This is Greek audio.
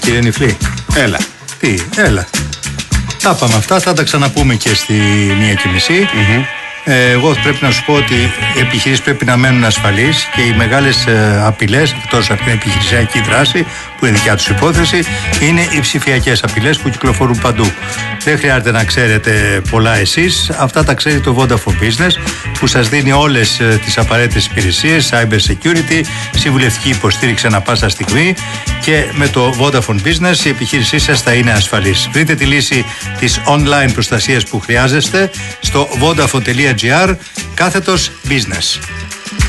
Κύριε Νιφλή. Έλα. Τι, έλα. Τα είπαμε αυτά, θα τα ξαναπούμε και στη 1:30. Εγώ πρέπει να σου πω ότι οι επιχειρήσεις πρέπει να μένουν ασφαλείς και οι μεγάλες απειλές, εκτός από την επιχειρησιακή δράση που είναι δικιά τους υπόθεση, είναι οι ψηφιακές απειλές που κυκλοφορούν παντού. Δεν χρειάζεται να ξέρετε πολλά εσείς, αυτά τα ξέρει το Vodafone Business που σας δίνει όλες τις απαραίτητες υπηρεσίες, cyber security, συμβουλευτική υποστήριξη ανά πάσα στιγμή, και με το Vodafone Business η επιχείρησή σας θα είναι ασφαλής. Βρείτε τη λύση της online προστασίας που χρειάζεστε στο vodafone.gr/business.